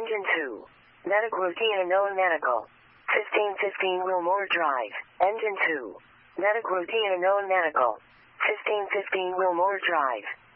Engine 2. Metagrotia no medical. 1515 Wilmore Drive. Engine 2. Metagrotia no medical. 1515 Wilmore Drive.